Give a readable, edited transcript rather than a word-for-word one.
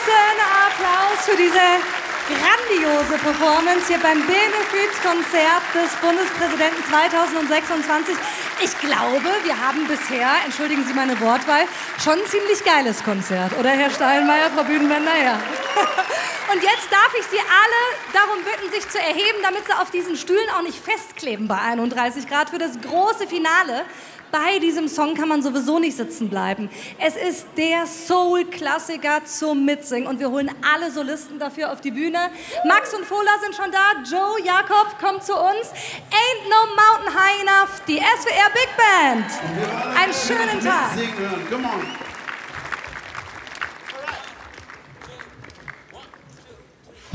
großen Applaus für diese grandiose Performance hier beim Benefizkonzert des Bundespräsidenten 2026. Ich glaube, wir haben bisher, entschuldigen Sie meine Wortwahl, schon ein ziemlich geiles Konzert. Oder Herr Steinmeier, Frau Bühnenbender? Ja. Und jetzt darf ich Sie alle darum bitten, sich zu erheben, damit Sie auf diesen Stühlen auch nicht festkleben bei 31 Grad für das große Finale. Bei diesem Song kann man sowieso nicht sitzen bleiben. Es ist der Soul-Klassiker zum Mitsingen und wir holen alle Solisten dafür auf die Bühne. Max und Fola sind schon da, Joe, Jakob kommt zu uns. Ain't No Mountain High Enough, die SWR Big Band. Einen schönen Tag. Come on.